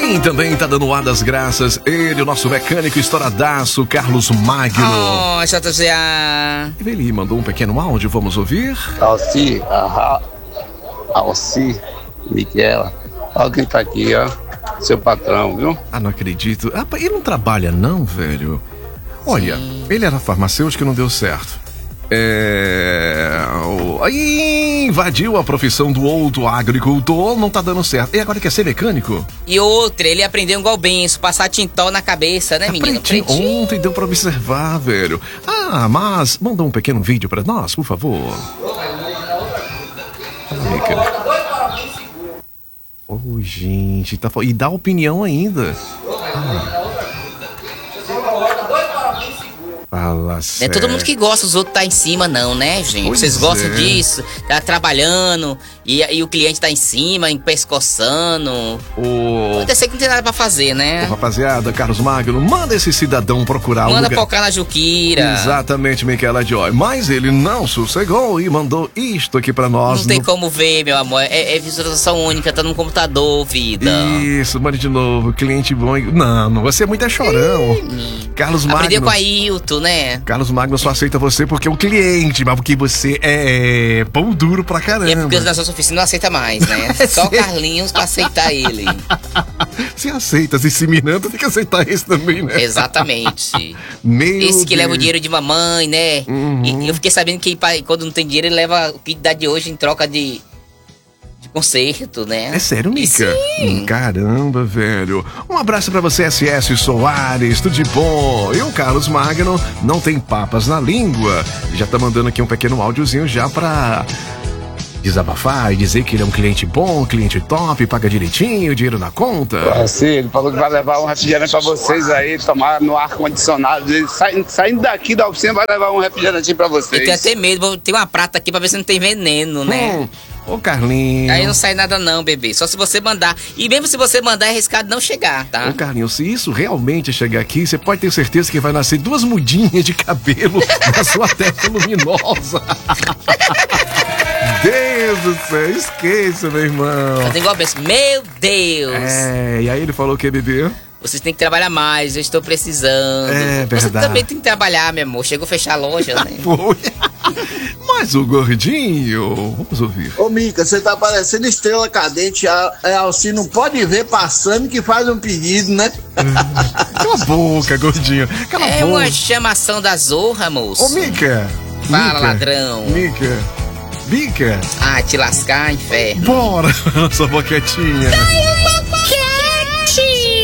Quem também tá dando ar das graças, ele, o nosso mecânico estouradaço, Carlos Magno. Oh, JZA. Ele mandou um pequeno áudio, vamos ouvir? Alci, Miquela, alguém tá aqui, ó, seu patrão, viu? Ah, não acredito. Ah, ele não trabalha não, velho? Olha, ele era farmacêutico e não deu certo. Aí invadiu a profissão do outro agricultor, não tá dando certo. E agora quer ser mecânico? E outra, ele aprendeu igual o Benço, passar tintol na cabeça, né, menino? Pretinho. Ontem deu pra observar, velho. Ah, mas manda um pequeno vídeo pra nós, por favor. Oh, gente, tá... E dá opinião ainda. Fala sério. Não é todo mundo que gosta, os outros tá em cima, não, né, gente? Pois Vocês gostam é. disso, tá trabalhando e o cliente tá em cima, pescoçando. Pode ser que não tem nada pra fazer, né? Rapaziada, Carlos Magno, manda esse cidadão procurar um Manda lugar. focar na Juquira. Exatamente, Miquela Joy. Mas ele não sossegou e mandou isto aqui pra nós. Não tem como ver, meu amor. É visualização única, tá no computador, vida. Isso, mande de novo. Cliente bom. Não, você é muito chorão. Carlos Magno. Aprendeu com a Ailton, né? Carlos Magno só aceita você porque é um cliente, mas porque você é pão duro pra caramba. E é porque os da sua oficina não aceita mais, né? Só o Carlinhos pra aceitar ele. Se aceita, se seminando, tem que aceitar esse também, né? Exatamente. Esse que leva o dinheiro de mamãe, né? Uhum. E eu fiquei sabendo que quando não tem dinheiro, ele leva o que dá de hoje em troca de concerto, né? É sério, Mica? Sim. Caramba, velho. Um abraço pra você, SS Soares, tudo de bom. E o Carlos Magno não tem papas na língua. Já tá mandando aqui um pequeno áudiozinho já pra desabafar e dizer que ele é um cliente bom, cliente top, paga direitinho, dinheiro na conta. Sim, ele falou que vai levar um refrigerante pra vocês aí, tomar no ar-condicionado. Ele saindo daqui da oficina, vai levar um refrigerantinho pra vocês. Eu tenho até medo, vou ter uma prata aqui pra ver se não tem veneno, né? Ô, Carlinhos. Aí não sai nada não, bebê. Só se você mandar. E mesmo se você mandar, é arriscado não chegar, tá? Ô, Carlinhos, se isso realmente chegar aqui, você pode ter certeza que vai nascer 2 mudinhas de cabelo na sua testa luminosa. Deus do céu, esqueça, meu irmão. Mas igual eu penso, meu Deus. E aí ele falou o que, bebê? Vocês têm que trabalhar mais, eu estou precisando. É verdade. Você também tem que trabalhar, meu amor. Chegou a fechar a loja, né? Foi. Mas o gordinho, vamos ouvir. Ô, Mica, você tá parecendo Estrela Cadente. A Alci não pode ver passando que faz um pedido, né? Cala a boca, gordinho. Cala a boca. É uma chamação da zorra, moço. Ô, Mica. Fala, Mica, ladrão. Mica. Ah, te lascar, inferno. Bora, nossa boquetinha.